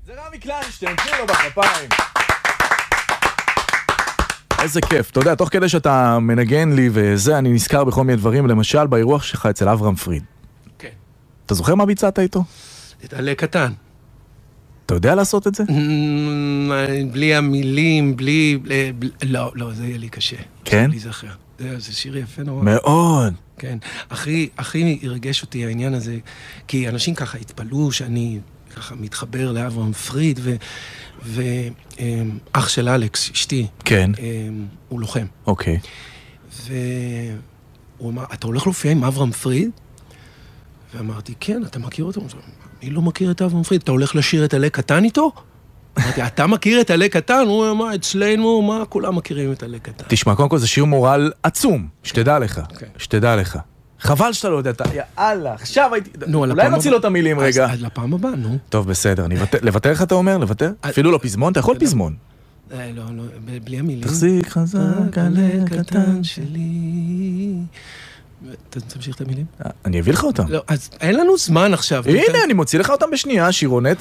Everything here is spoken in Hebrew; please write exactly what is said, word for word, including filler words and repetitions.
זה רמי קליינשטיין, תנו לו בכפיים. איזה כיף, אתה יודע, תוך כדי שאתה מנגן לי וזה, אני נזכר בכל מיני דברים, למשל באירוח שלך אצל אברהם פריד. כן. אתה זוכר מה ביצעת איתו? את עלה קטן. אתה יודע לעשות את זה? בלי המילים, בלי... לא, לא, זה יהיה לי קשה. כן? לי זכר. זה שיר יפה נורא. מאוד. כן. הכי, הכי ירגש אותי העניין הזה, כי אנשים ככה התפלאו שאני ככה מתחבר לאברהם פריד, ו... ואח של אלכס, אשתי. כן. הוא לוחם. אוקיי. והוא אמר, אתה הולך להופיע עם אברהם פריד? ואמרתי, כן, אתה מכיר אותו? אני לא מכיר את אברהם פריד, אתה הולך לשיר את עלה קטן איתו? אמרתי, אתה מכיר את עלה קטן? הוא אמר, אצלנו, מה, כולם מכירים את עלה קטן. תשמע, קודם כל זה שיר מורל עצום, שתדע לך, שתדע לך. חבל שאתה לא יודע, יאללה, עכשיו הייתי... אולי נוציא לו את המילים רגע. אז לפעם הבאה, נו. טוב, בסדר, לוותר איך אתה אומר? לוותר? אפילו לא פזמון? אתה יכול פזמון. לא, לא, בלי המילים. תחזיק חזק עלה קטן שלי. תמשיך את המילים? אני אביא לך אותם. לא, אז אין לנו זמן עכשיו. הנה, אני מוציא לך אותם בשנייה, שירונט